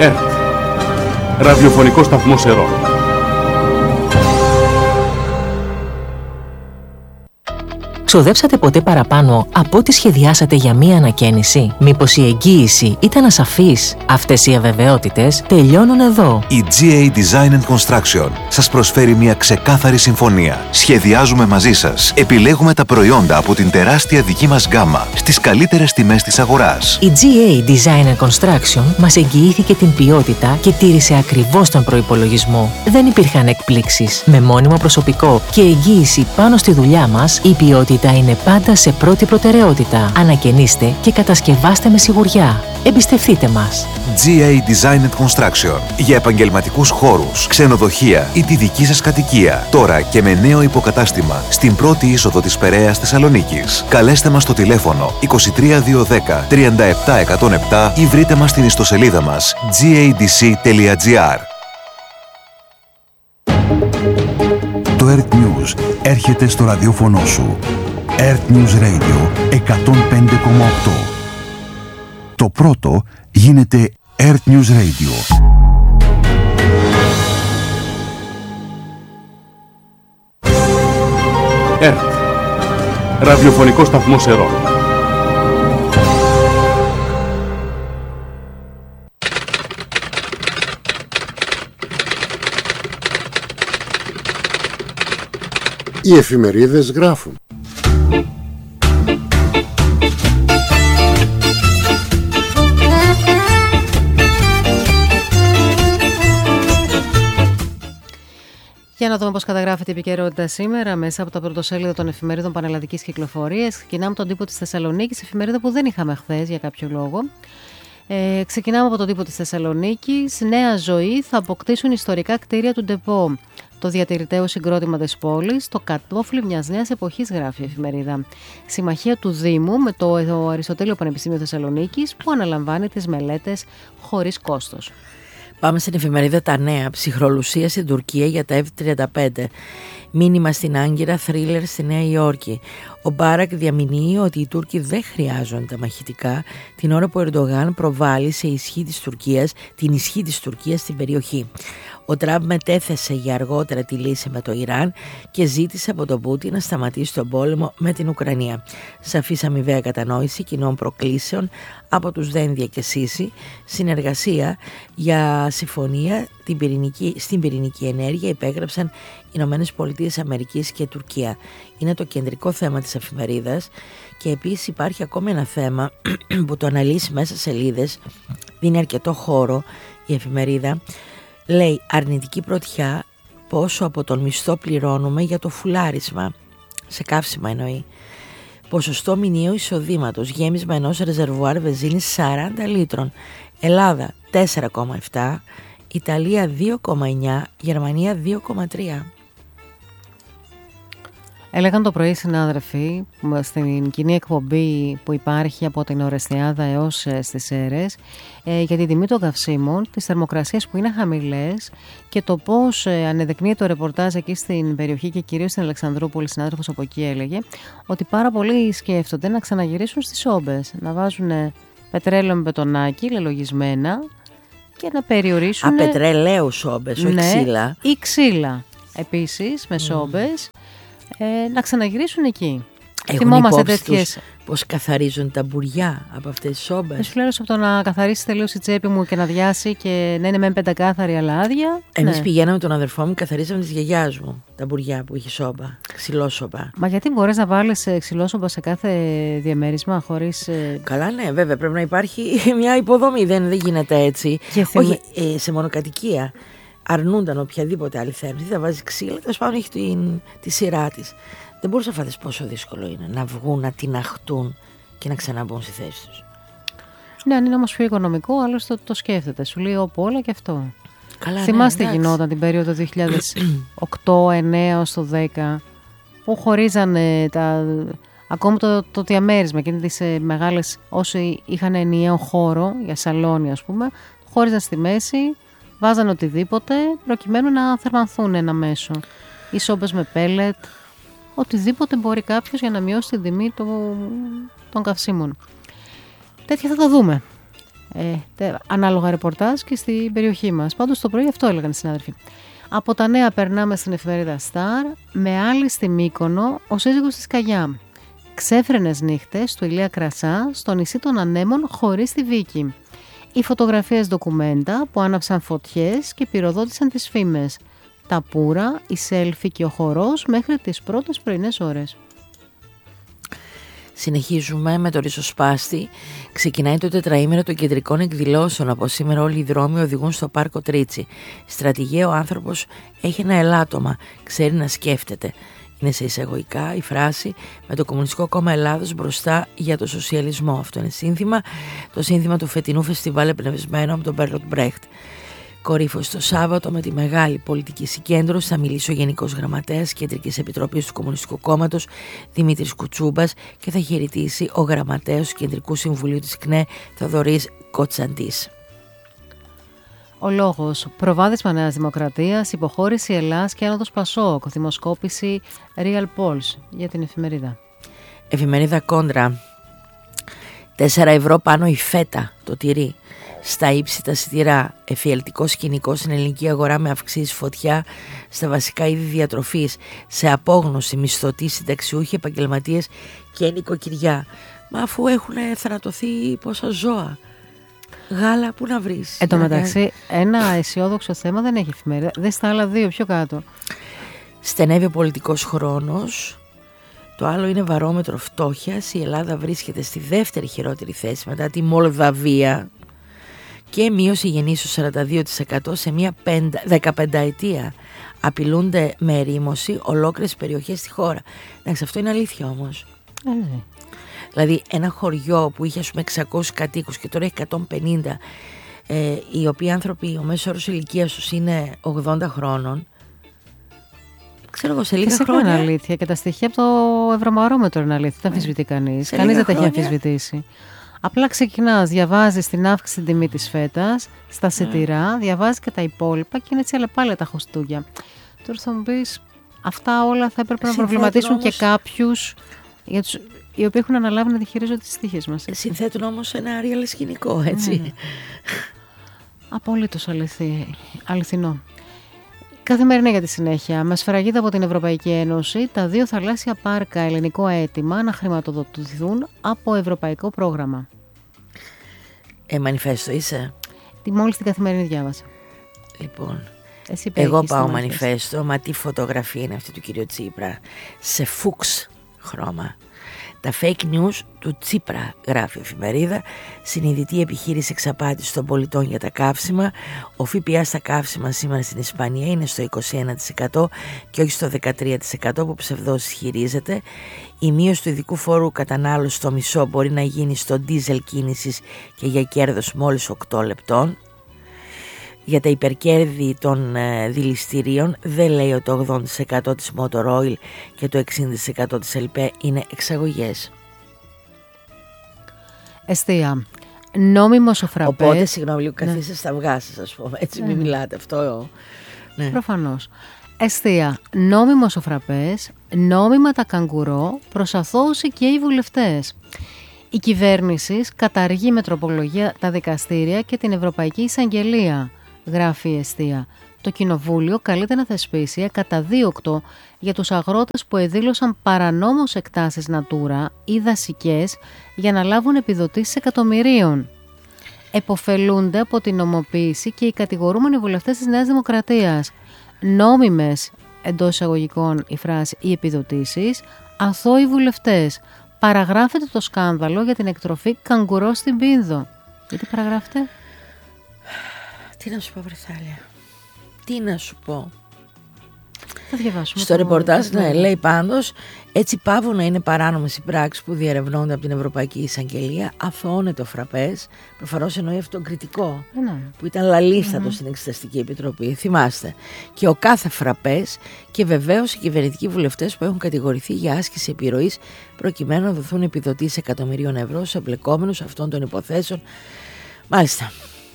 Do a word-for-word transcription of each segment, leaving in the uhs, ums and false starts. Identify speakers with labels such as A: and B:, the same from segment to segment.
A: ΕΡΤ, ραδιοφωνικό σταθμό Ερώ.
B: Ξοδέψατε ποτέ παραπάνω από ό,τι σχεδιάσατε για μία ανακαίνιση? Μήπως η εγγύηση ήταν ασαφής? Αυτές οι αβεβαιότητες τελειώνουν εδώ.
C: Η τζι έι Design and Construction σας προσφέρει μια ξεκάθαρη συμφωνία. Σχεδιάζουμε μαζί σας. Επιλέγουμε τα προϊόντα από την τεράστια δική μας γκάμα στις καλύτερες τιμές της αγοράς.
B: Η τζι έι Design and Construction μας εγγυήθηκε την ποιότητα και τήρησε ακριβώς τον προϋπολογισμό. Δεν υπήρχαν εκπλήξεις. Με μόνιμο προσωπικό και εγγύηση πάνω στη δουλειά μας, η ποιότητα είναι πάντα σε πρώτη προτεραιότητα. Ανακαινήστε και κατασκευάστε με σιγουριά. Εμπιστευτείτε μας.
C: τζι έι Design and Construction. Για επαγγελματικούς χώρους, ξενοδοχεία ή τη δική σας κατοικία. Τώρα και με νέο υποκατάστημα στην πρώτη είσοδο της Περαίας Θεσσαλονίκης. Καλέστε μας στο τηλέφωνο είκοσι τρία διακόσια δέκα τριάντα επτά εκατόν επτά ή βρείτε μας στην ιστοσελίδα μας τζι έι ντι σι τελεία τζι άρ.
D: Το ΕΡΤ News έρχεται στο ραδιόφωνο σου. ΕΡΤ News Radio εκατόν πέντε κόμμα οκτώ. Το πρώτο γίνεται ΕΡΤ News Radio.
A: ΕΡΤ, ραδιοφωνικό σταθμό Ερώ.
E: Οι εφημερίδες γράφουν.
F: Για να δούμε πώς καταγράφεται η επικαιρότητα σήμερα μέσα από τα πρωτοσέλιδα των εφημερίδων πανελλαδικής κυκλοφορίας. Ξεκινάμε τον τύπο της Θεσσαλονίκης, εφημερίδα που δεν είχαμε χθες για κάποιο λόγο. Ε, ξεκινάμε από τον τύπο της Θεσσαλονίκης. Νέα ζωή, θα αποκτήσουν ιστορικά κτίρια του Ντεπό. Το διατηρηταίο συγκρότημα της πόλης, το κατόφλι μιας νέας εποχής, γράφει η εφημερίδα. Συμμαχία του Δήμου με το Αριστοτέλειο Πανεπιστήμιο Θεσσαλονίκης, που αναλαμβάνει τις μελέτες χωρίς κόστος.
G: Πάμε στην εφημερίδα Τα Νέα. Ψυχρολουσία στην Τουρκία για τα εφ τριάντα πέντε. Μήνυμα στην Άγκυρα, θρίλερ στη Νέα Υόρκη. Ο Μπάρακ διαμηνύει ότι οι Τούρκοι δεν χρειάζονται τα μαχητικά, την ώρα που ο Ερντογάν προβάλλει σε ισχύ της Τουρκίας, την ισχύ της Τουρκίας στην περιοχή. Ο Τραμπ μετέθεσε για αργότερα τη λύση με το Ιράν και ζήτησε από τον Πούτιν να σταματήσει τον πόλεμο με την Ουκρανία. Σαφής αμοιβαία κατανόηση κοινών προκλήσεων από τους Δένδια και Σίση, συνεργασία για συμφωνία την πυρηνική, στην πυρηνική ενέργεια υπέγραψαν οι Ηνωμένες Πολιτείες Αμερικής και Τουρκία. Είναι το κεντρικό θέμα της εφημερίδας και επίσης υπάρχει ακόμα ένα θέμα που το αναλύσει μέσα σε σελίδες, δίνει αρκετό χώρο η εφημερίδα. Λέει αρνητική πρωτιά, πόσο από τον μισθό πληρώνουμε για το φουλάρισμα, σε καύσιμα εννοεί. Ποσοστό μηνιαίου εισοδήματος, γέμισμα ενός ρεζερβουάρ βενζίνης σαράντα λίτρων. Ελλάδα τέσσερα κόμμα επτά, Ιταλία δύο κόμμα εννιά, Γερμανία δύο κόμμα τρία.
F: Έλεγαν το πρωί οι συνάδελφοι στην κοινή εκπομπή που υπάρχει από την Ορεστιάδα έως στις Σέρρες ε, για την τιμή των καυσίμων, τις θερμοκρασίες που είναι χαμηλές και το πώς ε, ανεδεικνύει το ρεπορτάζ εκεί στην περιοχή και κυρίως στην Αλεξανδρούπολη. Συνάδελφος από εκεί έλεγε ότι πάρα πολλοί σκέφτονται να ξαναγυρίσουν στις όμπες, να βάζουν πετρέλαιο με πετονάκι, λελογισμένα, και να περιορίσουν.
G: Α, πετρελαίου σόμπες, όχι
F: ναι,
G: ξύλα.
F: Ή ξύλα επίσης με σόμπες. Mm. Ε, να ξαναγυρίσουν εκεί.
G: Έχουν
F: θυμόμαστε τέτοιες.
G: Πώς καθαρίζουν τα μπουριά από αυτές τις σόμπες.
F: Δεν σου λέω από το να καθαρίσει τελείως η τσέπη μου και να διάσει και να είναι μεν πεντακάθαρη αλλά άδεια.
G: Εμείς
F: ναι.
G: πηγαίναμε τον αδερφό μου, καθαρίσαμε της γιαγιάς μου τα μπουριά που είχε σόμπα, ξυλόσομπα.
F: Μα γιατί μπορείς να βάλεις ξυλόσομπα σε κάθε διαμέρισμα χωρίς.
G: Καλά, ναι, βέβαια πρέπει να υπάρχει μια υποδομή. Δεν, δεν γίνεται έτσι.
F: θυμ...
G: Όχι, ε, σε μονοκατοικία. Αρνούνταν οποιαδήποτε άλλη θέρμη. Θα βάζει ξύλα, τέλος πάντων έχει την, τη σειρά της. Δεν μπορείς να φανταστείς πόσο δύσκολο είναι να βγουν, να τιναχτούν και να ξαναμπούν στη θέση τους.
F: Ναι, αν είναι όμως πιο οικονομικό, άλλωστε το, το σκέφτεται. Σου λέει όπου όλα και αυτό.
G: Καλά,
F: θυμάστε
G: ναι,
F: γινόταν την περίοδο δύο χιλιάδες οκτώ εννέα ως το δέκα που χωρίζανε τα, ακόμα το, το διαμέρισμα και τις ε, μεγάλες, όσοι είχαν ενιαίο χώρο για σαλόνι ας πούμε, χώριζαν στη μέση, βάζαν οτιδήποτε προκειμένου να θερμανθούν ένα μέσο. Ή σόμπες με πέλετ, οτιδήποτε μπορεί κάποιος για να μειώσει την τιμή το, των καυσίμων. Τέτοια θα τα δούμε. Ε, τε, ανάλογα ρεπορτάζ και στην περιοχή μας. Πάντως το πρωί αυτό έλεγαν οι συνάδελφοι. Από τα νέα περνάμε στην εφημερίδα Star. Με άλλη στη Μύκονο, ο σύζυγος της Καγιά. Ξέφρενες νύχτες του Ηλία Κρασά στο νησί των Ανέμων χωρίς τη Βίκη. Οι φωτογραφίες ντοκουμέντα που άναψαν φωτιές και πυροδότησαν τις φήμες. Τα πουρα, η σέλφι και ο χορός μέχρι τις πρώτες πρωινές ώρες.
G: Συνεχίζουμε με το ριζοσπάστη. Ξεκινάει το τετραήμερο των κεντρικών εκδηλώσεων. Από σήμερα όλοι οι δρόμοι οδηγούν στο πάρκο Τρίτσι. Στρατηγέ, ο άνθρωπος έχει ένα ελάττωμα, ξέρει να σκέφτεται. Είναι σε εισαγωγικά η φράση με το Κομμουνιστικό Κόμμα Ελλάδος μπροστά για το σοσιαλισμό. Αυτό είναι σύνθημα, το σύνθημα του φετινού φεστιβάλ εμπνευσμένο από τον Μπέρτολτ Μπρέχτ. Κορύφωση το Σάββατο με τη μεγάλη πολιτική συγκέντρωση θα μιλήσει ο Γενικός Γραμματέας Κεντρικής Επιτροπής του Κομμουνιστικού Κόμματος Δημήτρης Κουτσούμπας και θα χαιρετήσει ο Γραμματέας του Κεντρικού Συμβουλίου της ΚΝΕ Θοδωρής Κοτσαντής.
F: Ο λόγος. Προβάδισμα Νέας Δημοκρατίας, υποχώρηση Ελλάς και άνοδος Πασόκ. Δημοσκόπηση Real Polls για την εφημερίδα.
G: Εφημερίδα Κόντρα. τέσσερα ευρώ πάνω η φέτα, το τυρί. Στα ύψη τα σιτηρά. Εφιαλτικό σκηνικό στην ελληνική αγορά με αυξήσεις, φωτιά στα βασικά είδη διατροφής. Σε απόγνωση μισθωτοί, συνταξιούχοι, επαγγελματίες και νοικοκυριά. Μα αφού έχουν θανατωθεί πόσα ζώα. Γάλα που να βρεις.
F: Εν τω μεταξύ, ένα αισιόδοξο θέμα δεν έχει εφημερίδα. Δεν στα άλλα δύο πιο κάτω.
G: Στενεύει ο πολιτικός χρόνος. Το άλλο είναι βαρόμετρο φτώχειας. Η Ελλάδα βρίσκεται στη δεύτερη χειρότερη θέση μετά τη Μολδαβία. Και μείωση γεννήσεως σαράντα δύο τοις εκατό σε μια δεκαπενταετία. Απειλούνται με ερήμωση ολόκληρες περιοχές στη χώρα. Εντάξει, αυτό είναι αλήθεια όμως.
F: Ε, ναι.
G: Δηλαδή ένα χωριό που είχε ας πούμε εξακόσιους κατοίκους και τώρα έχει εκατόν πενήντα, ε, οι οποίοι άνθρωποι, ο μέσος όρος ηλικίας τους είναι ογδόντα χρόνων. Ξέρω εγώ, σε λίγα
F: Φυσικά
G: χρόνια.
F: είναι αλήθεια και τα στοιχεία από το Ευρωμαρόμετρο είναι αλήθεια. Δεν αμφισβητεί κανείς. Κανείς δεν τα έχει αμφισβητήσει. Απλά ξεκινάς, διαβάζεις την αύξηση στην τιμή της φέτας, στα σιτηρά, διαβάζεις και τα υπόλοιπα και είναι έτσι αλλεπάλληλα τα χωστούγια. Τώρα θα μου πεις, αυτά όλα θα έπρεπε να προβληματίσουν όμως και κάποιους για τους, οι οποίοι έχουν αναλάβει να διαχειρίζονται τις τύχες μας. Έτσι.
G: Συνθέτουν όμως ένα real σκηνικό, έτσι. Mm.
F: Απολύτως αληθι, αληθινό. Καθημερινά για τη συνέχεια. Με σφραγίδα από την Ευρωπαϊκή Ένωση, τα δύο θαλάσσια πάρκα ελληνικό αίτημα να χρηματοδοτηθούν από ευρωπαϊκό πρόγραμμα.
G: Ε, μανιφέστο είσαι.
F: Τι μόλις την Καθημερινή διάβασα.
G: Λοιπόν,
F: εσύ
G: εγώ πάω μανιφέστο, μα τι φωτογραφία είναι αυτή του κυρίου Τσίπρα. Σε φούξ χρώμα. Τα fake news του Τσίπρα, γράφει η εφημερίδα. Συνειδητή επιχείρηση εξαπάτησης των πολιτών για τα καύσιμα. Ο ΦΠΑ στα καύσιμα σήμερα στην Ισπανία είναι στο είκοσι ένα τοις εκατό και όχι στο δεκατρία τοις εκατό που ψευδώς ισχυρίζεται. Η μείωση του ειδικού φόρου κατανάλωσης στο μισό μπορεί να γίνει στο ντίζελ κίνησης και για κέρδος μόλις οκτώ λεπτών. Για τα υπερκέρδη των ε, δηληστηρίων δεν λέει ότι το ογδόντα τοις εκατό της Motor Oil και το εξήντα τοις εκατό της ΕΛΠΕ είναι εξαγωγές.
F: Εστία. Νόμιμος ο φραπές.
G: Οπότε, συγγνώμη, λίγο καθίστε
F: ναι.
G: στα αυγά σας, ας πούμε. Έτσι,
F: ναι.
G: μην μιλάτε αυτό. Ναι.
F: Προφανώς. Εστία. Νόμιμος ο φραπές. Νόμιμα τα καγκουρό. Προς αθώωση και οι βουλευτές. Η κυβέρνηση καταργεί με τροπολογία τα δικαστήρια και την Ευρωπαϊκή Εισαγγελία, γράφει η Εστία. Το Κοινοβούλιο καλείται να θεσπίσει εκαταδίωκτο για τους αγρότες που εδήλωσαν παρανόμως εκτάσεις Natura ή δασικές για να λάβουν επιδοτήσεις εκατομμυρίων. Εποφελούνται από την νομοποίηση και οι κατηγορούμενοι βουλευτές της Νέας Δημοκρατίας. Νόμιμες, εντός εισαγωγικών η φράση, οι επιδοτήσεις, αθώοι βουλευτές. Παραγράφεται το σκάνδαλο για την εκτροφή καγκουρό στην Πίνδο. Γιατί παραγράφεται?
G: Τι να σου πω, Βρυθάλια. Τι να σου πω.
F: Θα διαβάσουμε.
G: Στο ρεπορτάζ ναι, λέει πάντως, έτσι πάβουν να είναι παράνομες οι πράξεις που διερευνώνται από την Ευρωπαϊκή Εισαγγελία. Αθωώνεται ο φραπές. Προφανώς εννοεί αυτόν τον κριτικό
F: ναι.
G: που ήταν λαλίστατο mm-hmm. στην Εξεταστική Επιτροπή. Θυμάστε. Και ο κάθε φραπές και βεβαίως οι κυβερνητικοί βουλευτές που έχουν κατηγορηθεί για άσκηση επιρροής προκειμένου να δοθούν επιδοτήσεις εκατομμυρίων ευρώ στους εμπλεκόμενους αυτών των υποθέσεων. Μάλιστα.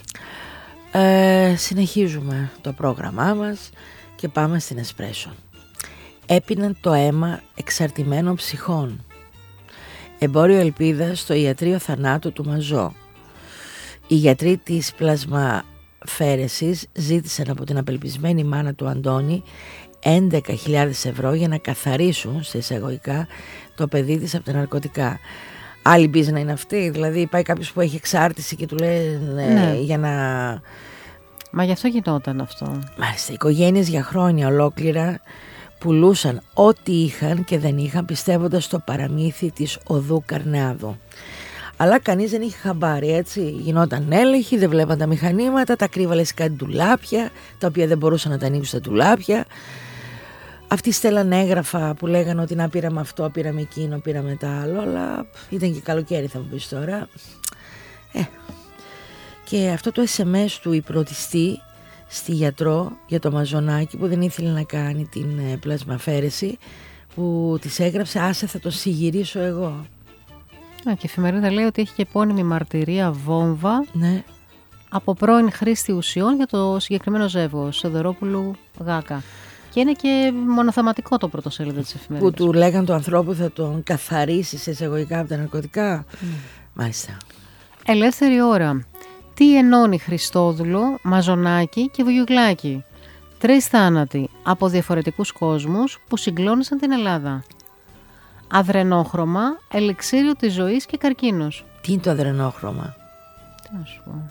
G: Ε, συνεχίζουμε το πρόγραμμά μας και πάμε στην Εσπρέσο. Έπιναν το αίμα εξαρτημένων ψυχών. Εμπόριο ελπίδας στο ιατρείο θανάτου του Μαζό. Οι γιατροί της πλασμαφαίρεσης ζήτησαν από την απελπισμένη μάνα του Αντώνη έντεκα χιλιάδες ευρώ για να καθαρίσουν, σε εισαγωγικά, το παιδί της από τα ναρκωτικά. Άλλη μπίζνα είναι αυτή, δηλαδή πάει κάποιος που έχει εξάρτηση και του λέει ναι. για να...
F: Μα γι' αυτό γινόταν αυτό.
G: Μάλιστα, οι οικογένειες για χρόνια ολόκληρα πουλούσαν ό,τι είχαν και δεν είχαν, πιστεύοντας στο παραμύθι της οδού Καρνάδου. Αλλά κανείς δεν είχε χαμπάρι, έτσι. Γινόταν έλεγχοι, δεν βλέπαν τα μηχανήματα, τα κρύβαλε σε κάτι ντουλάπια, τα οποία δεν μπορούσαν να τα ανοίξουν τα ντουλάπια. Αυτοί στέλναν έγγραφα που λέγανε ότι να πήραμε αυτό, πήραμε εκείνο, πήραμε τα άλλο, αλλά ήταν και καλοκαίρι, θα μου πεις τώρα. Ε. Και αυτό το ες εμ ες του υπηρετιστή στη γιατρό για το μαζονάκι που δεν ήθελε να κάνει την πλασμαφαίρεση, που της έγραψε «Άσε, θα το συγυρίσω εγώ».
F: Α, και η εφημερίδα λέει ότι έχει και επώνυμη μαρτυρία βόμβα, ναι, από πρώην χρήστη ουσιών για το συγκεκριμένο ζεύγος, Σοδωρόπουλου Γάκα. Και είναι και μονοθεματικό το πρωτοσέλιδο της εφημερίδας.
G: Που του λέγαν του ανθρώπου θα τον καθαρίσει σε εισαγωγικά από τα ναρκωτικά. Mm. Μάλιστα.
F: Ελεύθερη ώρα. Τι ενώνει Χριστόδουλο, Μαζονάκι και Βουγιουκλάκι. Τρεις θάνατοι από διαφορετικούς κόσμους που συγκλώνησαν την Ελλάδα. Αδρενόχρωμα, ελιξίριο της ζωής και καρκίνος.
G: Τι είναι το αδρενόχρωμα?
F: Τι να σου πω.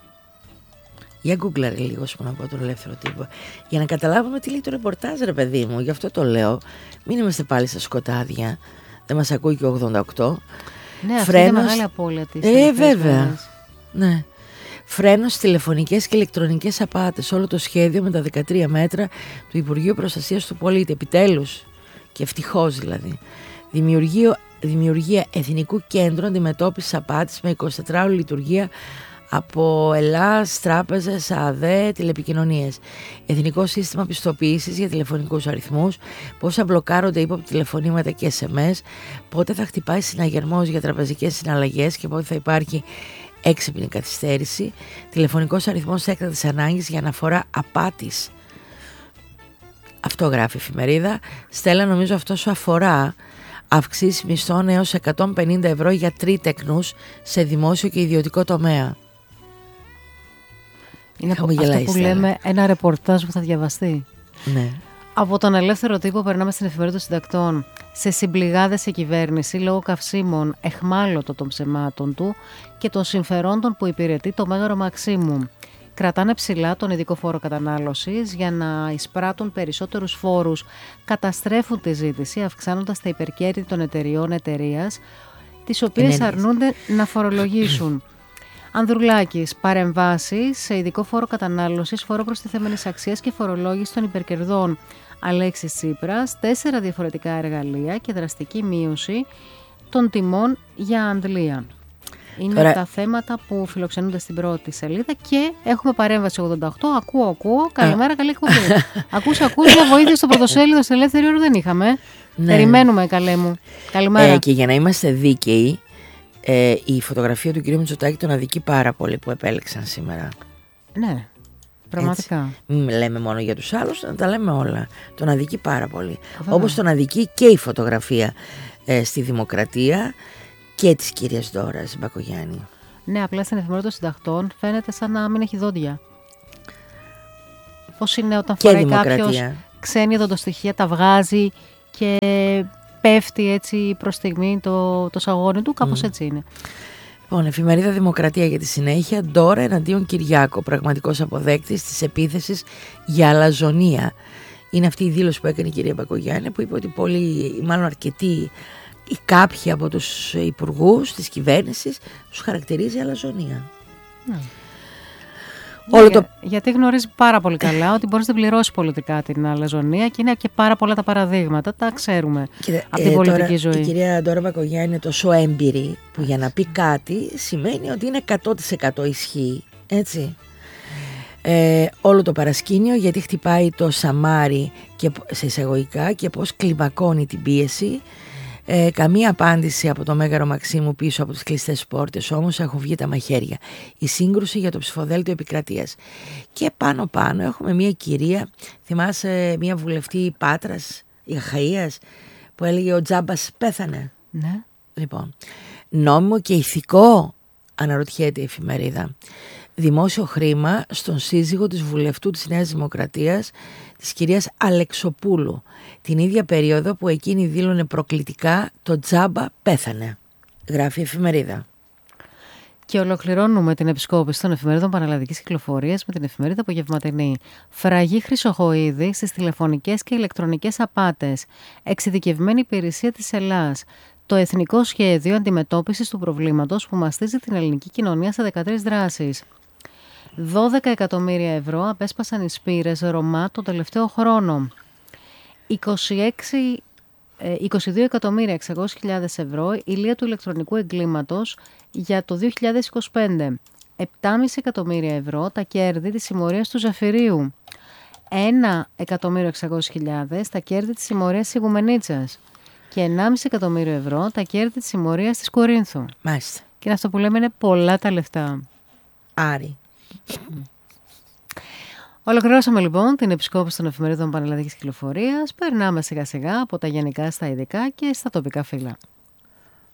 G: Για γκούγκλαρε λίγο, σου να πω, τον ελεύθερο τύπο. Για να καταλάβουμε τι λέει το ρεπορτάζ, ρε παιδί μου. Γι' αυτό το λέω. Μην είμαστε πάλι στα σκοτάδια. Δεν μας ακούει και ο ογδόντα οκτώ.
F: Ναι, αυτή είναι μεγάλη απώλεια της.
G: Ε, βέβαια. Ναι. Φρένος, τηλεφωνικές και ηλεκτρονικές απάτες. Όλο το σχέδιο με τα δεκατρία μέτρα του Υπουργείου Προστασίας του Πολίτη. Επιτέλους. Και ευτυχώς δηλαδή. Δημιουργία, δημιουργία Εθνικού Κέντρου Αντιμετώπισης Απάτης με εικοσιτετράωρη λειτουργία από Ελλάς, τράπεζες, ΑΔΕ, τηλεπικοινωνίες. Εθνικό σύστημα πιστοποίησης για τηλεφωνικούς αριθμούς, πώς θα μπλοκάρονται ύποπτα τηλεφωνήματα και ες εμ ες, πότε θα χτυπάει συναγερμός για τραπεζικές συναλλαγές και πότε θα υπάρχει έξυπνη καθυστέρηση, τηλεφωνικός αριθμός έκτακτης ανάγκης για αναφορά απάτης. Αυτό γράφει η εφημερίδα. Στέλλα, νομίζω αυτό σου αφορά. Αυξήσεις μισθών έως εκατόν πενήντα ευρώ για τρίτεκνους σε δημόσιο και ιδιωτικό τομέα.
F: Είναι αυτό που λέμε ένα ρεπορτάζ που θα διαβαστεί.
G: Ναι.
F: Από τον ελεύθερο τύπο περνάμε στην εφημερίδα των συντακτών. Σε συμπληγάδες η κυβέρνηση λόγω καυσίμων εχμάλωτο των ψεμάτων του και των συμφερόντων που υπηρετεί το Μέγαρο Μαξίμου. Κρατάνε ψηλά τον ειδικό φόρο κατανάλωσης για να εισπράττουν περισσότερους φόρους, καταστρέφουν τη ζήτηση αυξάνοντας τα υπερκέρδη των εταιριών εταιρείας, τις οποίες
G: Ενένες.
F: αρνούνται να φορολογήσουν. Ανδρουλάκης, παρεμβάσεις σε ειδικό φόρο κατανάλωσης, φόρο προστιθέμενης αξίας και φορολόγηση των υπερκερδών. Αλέξης Τσίπρας, τέσσερα διαφορετικά εργαλεία και δραστική μείωση των τιμών για αντλία. Είναι Τώρα... τα θέματα που φιλοξενούνται στην πρώτη σελίδα και έχουμε παρέμβαση ογδόντα οκτώ. Ακούω, ακούω. Καλημέρα, καλή εκπομπή. Ακούς, ακούς, μια βοήθεια στο πρωτοσέλιδο στην ελεύθερη ώρα δεν είχαμε. Ναι. Περιμένουμε, καλέ μου. Καλημέρα.
G: Ε, και για να είμαστε δίκαιοι, ε, η φωτογραφία του κ. Μητσοτάκη τον αδικεί πάρα πολύ που επέλεξαν σήμερα.
F: Ναι, πραγματικά.
G: Μην λέμε μόνο για τους άλλους, να τα λέμε όλα. Τον αδικεί πάρα πολύ. Όπως τον αδικεί και η φωτογραφία ε, στη Δημοκρατία και της κυρίας Ντόρας Μπακογιάννη.
F: Ναι, απλά στην εφημερίδα των συντακτών φαίνεται σαν να μην έχει δόντια. Πώς είναι όταν φοράει κάποιος ξένη οδοντοστοιχεία, τα βγάζει και πέφτει έτσι προς στιγμή το, το σαγόνι του, κάπως mm. έτσι είναι.
G: Λοιπόν, εφημερίδα Δημοκρατία για τη συνέχεια. Ντόρα εναντίον Κυριάκο, πραγματικός αποδέκτης της επίθεσης για αλαζονία. Είναι αυτή η δήλωση που έκανε η κυρία Μπακογιάννη, που είπε ότι πολλοί, μάλλον αρκετοί ή κάποιοι από τους υπουργούς της κυβέρνησης τους χαρακτηρίζει αλαζονία.
F: Ναι.
G: Όλο
F: Για,
G: το...
F: Γιατί γνωρίζει πάρα πολύ καλά ότι μπορείς να πληρώσει πολιτικά την αλαζονία και είναι και πάρα πολλά τα παραδείγματα, τα ξέρουμε
G: Κύριε,
F: από την
G: ε,
F: πολιτική
G: τώρα,
F: ζωή.
G: Η κυρία Ντόρα Μπακογιάννη είναι τόσο έμπειρη που για να πει κάτι σημαίνει ότι είναι εκατό τοις εκατό ισχύει, έτσι. Ε, όλο το παρασκήνιο γιατί χτυπάει το σαμάρι και, σε εισαγωγικά και πώς κλιμακώνει την πίεση. Ε, καμία απάντηση από το Μέγαρο Μαξίμου πίσω από τις κλειστές πόρτες, όμως έχουν βγει τα μαχαίρια. Η σύγκρουση για το ψηφοδέλτιο επικρατείας. Και πάνω πάνω έχουμε μια κυρία, θυμάσαι μια βουλευτή Πάτρας η Αχαΐας που έλεγε ο Τζάμπας πέθανε.
F: Ναι.
G: Λοιπόν, νόμιμο και ηθικό αναρωτιέται η εφημερίδα. Δημόσιο χρήμα στον σύζυγο της βουλευτού της Νέας Δημοκρατίας, της κυρίας Αλεξοπούλου, την ίδια περίοδο που εκείνη δήλωνε προκλητικά «το τζάμπα πέθανε», γράφει η εφημερίδα.
F: Και ολοκληρώνουμε την επισκόπηση των εφημερίδων πανελλαδικής κυκλοφορίας με την εφημερίδα Απογευματινή. Φραγή Χρυσοχοΐδη στις τηλεφωνικές και ηλεκτρονικές απάτες. Εξειδικευμένη υπηρεσία της Ελλάς. Το Εθνικό Σχέδιο Αντιμετώπισης του Προβλήματος που μαστίζει την ελληνική κοινωνία σε δεκατρείς δράσεις. δώδεκα εκατομμύρια ευρώ απέσπασαν οι σπήρες Ρωμά τον τελευταίο χρόνο. είκοσι έξι, είκοσι δύο εκατομμύρια εξακόσιες χιλιάδες ευρώ ηλία του ηλεκτρονικού εγκλήματος για το δύο χιλιάδες είκοσι πέντε. επτά κόμμα πέντε εκατομμύρια ευρώ τα κέρδη της συμμορίας του Ζαφυρίου. ένα εκατομμύριο εξακόσιες χιλιάδες τα κέρδη της συμμορίας της Ιγουμενίτσας. Και ενάμιση εκατομμύριο ευρώ τα κέρδη της συμμορίας της Κορίνθου.
G: Μάλιστα.
F: Και είναι αυτό που λέμε, είναι πολλά τα λεφτά.
G: Άρη.
F: Ολοκληρώσαμε λοιπόν την επισκόπηση των εφημερίδων πανελλαδικής κυκλοφορίας. Περνάμε σιγά σιγά από τα γενικά στα ειδικά και στα τοπικά φύλλα.